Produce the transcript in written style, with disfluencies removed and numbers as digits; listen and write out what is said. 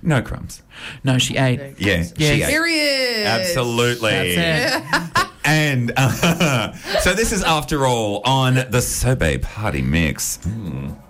No crumbs. No, she ate. Yeah, Yes. she ate. Period. Absolutely. That's it. And so this is After All on the Sobe Party Mix.